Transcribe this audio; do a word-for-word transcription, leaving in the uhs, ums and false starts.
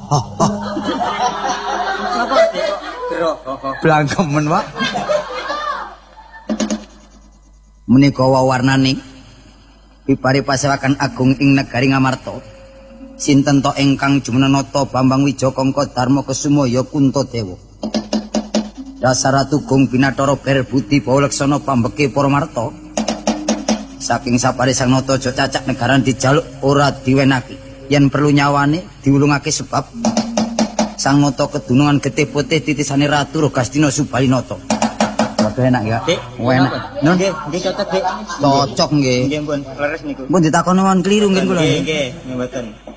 Napa Dek? Blangkemen, Pak. Menika warnane pipari pasewakan agung ing negari Ngamarta. Sinten to ingkang jumenenata Bambang Wijakangka Darma Kesumaya Kuntadewa. Dasar Ratu Gung Binathara Ber Budi Bawaleksana pambeke para marta. Saking saparisang nata aja cacak negaran dijaluk ora diwenaki. Yen perlu nyawane diulungake sebab sang nata kedunungan getih putih titisane Ratu Rogastina Subalinata. Waduh enak ya. Dik, enak. Nun nggih, nggih cocok, Dik. Cocok nggih. Nggih, pun leres niku. Pun ditakoni mawon kliru nggih kula. Nggih, nggih, mboten.